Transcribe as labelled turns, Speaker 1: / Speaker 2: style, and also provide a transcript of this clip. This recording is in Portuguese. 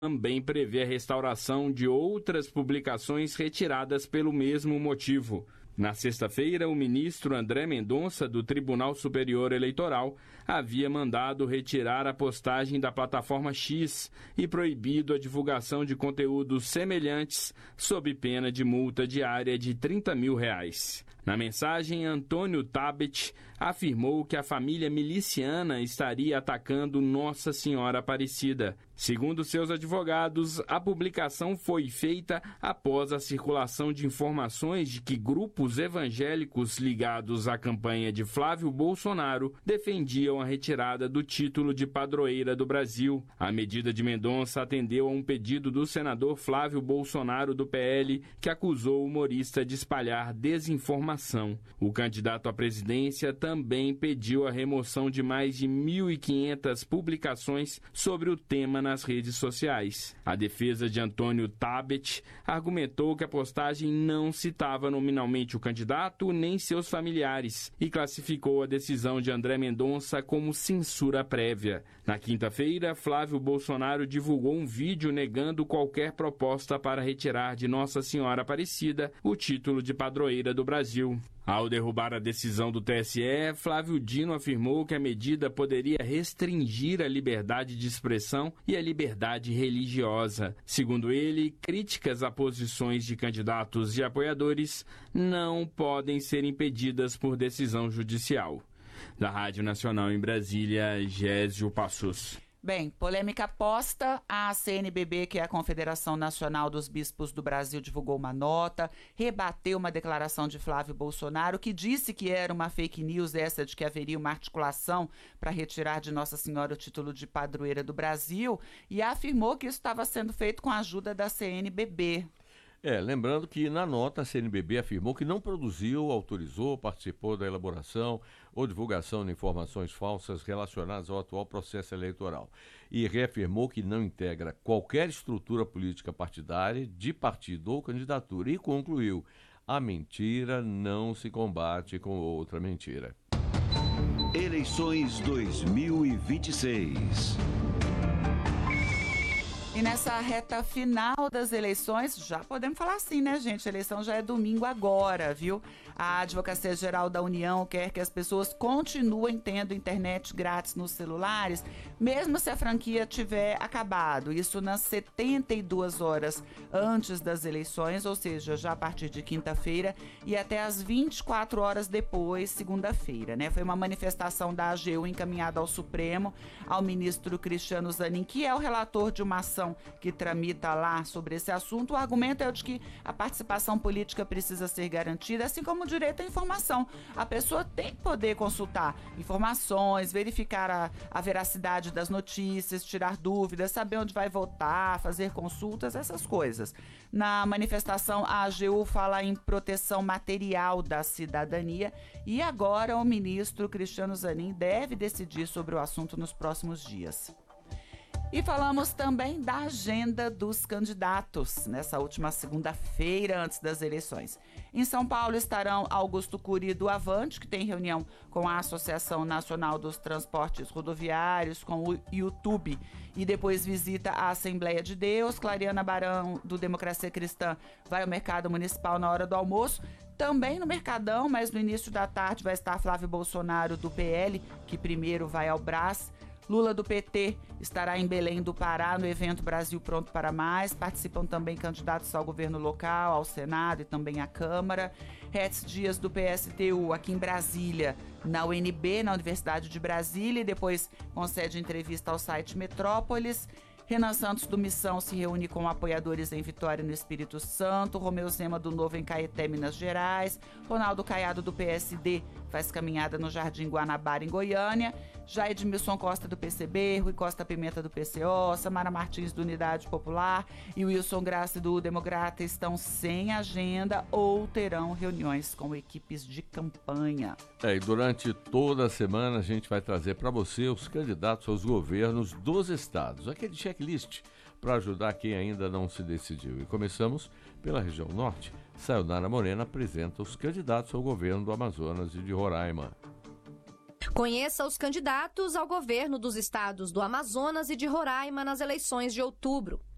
Speaker 1: também prevê a restauração de outras publicações retiradas pelo mesmo motivo. Na sexta-feira, o ministro André Mendonça, do Tribunal Superior Eleitoral, havia mandado retirar a postagem da plataforma X e proibido a divulgação de conteúdos semelhantes, sob pena de multa diária de R$30 mil. Na mensagem, Antônio Tabet afirmou que a família miliciana estaria atacando Nossa Senhora Aparecida. Segundo seus advogados, a publicação foi feita após a circulação de informações de que grupos evangélicos ligados à campanha de Flávio Bolsonaro defendiam a retirada do título de padroeira do Brasil. A medida de Mendonça atendeu a um pedido do senador Flávio Bolsonaro, do PL, que acusou o humorista de espalhar desinformação. O candidato à presidência também pediu a remoção de mais de 1.500 publicações sobre o tema nas redes sociais. A defesa de Antônio Tabet argumentou que a postagem não citava nominalmente o candidato nem seus familiares e classificou a decisão de André Mendonça como censura prévia. Na quinta-feira, Flávio Bolsonaro divulgou um vídeo negando qualquer proposta para retirar de Nossa Senhora Aparecida o título de padroeira do Brasil. Ao derrubar a decisão do TSE, Flávio Dino afirmou que a medida poderia restringir a liberdade de expressão e a liberdade religiosa. Segundo ele, críticas a posições de candidatos e apoiadores não podem ser impedidas por decisão judicial. Da Rádio Nacional em Brasília, Gésio Passos.
Speaker 2: Bem, polêmica posta, a CNBB, que é a Confederação Nacional dos Bispos do Brasil, divulgou uma nota, rebateu uma declaração de Flávio Bolsonaro, que disse que era uma fake news essa de que haveria uma articulação para retirar de Nossa Senhora o título de padroeira do Brasil, e afirmou que isso estava sendo feito com a ajuda da CNBB.
Speaker 3: Lembrando que na nota a CNBB afirmou que não produziu, autorizou, participou da elaboração ou divulgação de informações falsas relacionadas ao atual processo eleitoral e reafirmou que não integra qualquer estrutura política partidária, de partido ou candidatura e concluiu: a mentira não se combate com outra mentira.
Speaker 4: Eleições 2026.
Speaker 2: E nessa reta final das eleições, já podemos falar assim, né, gente? A eleição já é domingo agora, viu? A Advocacia Geral da União quer que as pessoas continuem tendo internet grátis nos celulares, mesmo se a franquia tiver acabado. Isso nas 72 horas antes das eleições, ou seja, já a partir de quinta-feira e até as 24 horas depois, segunda-feira, né? Foi uma manifestação da AGU encaminhada ao Supremo, ao ministro Cristiano Zanin, que é o relator de uma ação que tramita lá sobre esse assunto. O argumento é o de que a participação política precisa ser garantida, assim como o direito à informação. A pessoa tem que poder consultar informações, verificar a veracidade das notícias, tirar dúvidas, saber onde vai votar, fazer consultas, essas coisas. Na manifestação, a AGU fala em proteção material da cidadania e agora o ministro Cristiano Zanin deve decidir sobre o assunto nos próximos dias. E falamos também da agenda dos candidatos nessa última segunda-feira antes das eleições. Em São Paulo estarão Augusto Cury do Avante, que tem reunião com a Associação Nacional dos Transportes Rodoviários, com o YouTube, e depois visita a Assembleia de Deus. Clariana Barão, do Democracia Cristã, vai ao Mercado Municipal na hora do almoço. Também no Mercadão, mas no início da tarde, vai estar Flávio Bolsonaro, do PL, que primeiro vai ao Brás. Lula, do PT, estará em Belém do Pará no evento Brasil Pronto para Mais. Participam também candidatos ao governo local, ao Senado e também à Câmara. Hetz Dias, do PSTU, aqui em Brasília, na UNB, na Universidade de Brasília, e depois concede entrevista ao site Metrópolis. Renan Santos, do Missão, se reúne com apoiadores em Vitória, no Espírito Santo. Romeu Zema, do Novo, em Caeté, Minas Gerais. Ronaldo Caiado, do PSD, faz caminhada no Jardim Guanabara, em Goiânia. Já Edmilson Costa, do PCB, Rui Costa Pimenta, do PCO, Samara Martins, do Unidade Popular e Wilson Graça, do Democrata, estão sem agenda ou terão reuniões com equipes de campanha.
Speaker 3: E durante toda a semana a gente vai trazer para você os candidatos aos governos dos estados, aquele checklist para ajudar quem ainda não se decidiu. E começamos pela região norte. Sayonara Morena apresenta os candidatos ao governo do Amazonas e de Roraima.
Speaker 5: Conheça os candidatos ao governo dos estados do Amazonas e de Roraima nas eleições de outubro.